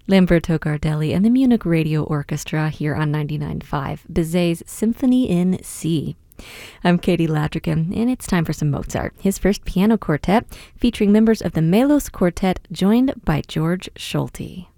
Lamberto Gardelli and the Munich Radio Orchestra here on 99.5, Bizet's Symphony in C. I'm Katie Ladrigan, and it's time for some Mozart, his first piano quartet, featuring members of the Melos Quartet, joined by George Solti.